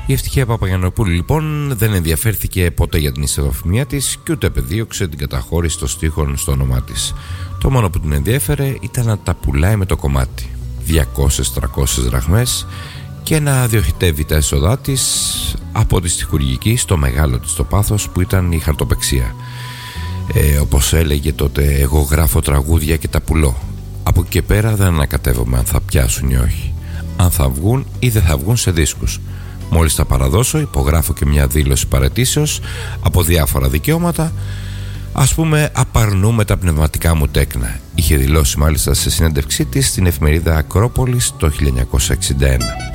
Η Ευτυχία Παπαγιαννοπούλου λοιπόν δεν ενδιαφέρθηκε ποτέ για την ιστεροφημία της και ούτε επεδίωξε την καταχώρηση των στίχων στο όνομά της. Το μόνο που την ενδιέφερε ήταν να τα πουλάει με το κομμάτι, 200-300 δραχμές, και να διοχετεύει τα έσοδά της από τη στιχουργική στο μεγάλο της το πάθος που ήταν η χαρτοπαιξία. Όπως έλεγε τότε, εγώ γράφω τραγούδια και τα πουλώ. Από εκεί και πέρα δεν ανακατεύομαι αν θα πιάσουν ή όχι, αν θα βγουν ή δεν θα βγουν σε δίσκους. Μόλις τα παραδώσω, υπογράφω και μια δήλωση παραιτήσεως από διάφορα δικαιώματα. Ας πούμε, απαρνούμε τα πνευματικά μου τέκνα, είχε δηλώσει μάλιστα σε συνέντευξή της στην εφημερίδα Ακρόπολης το 1961.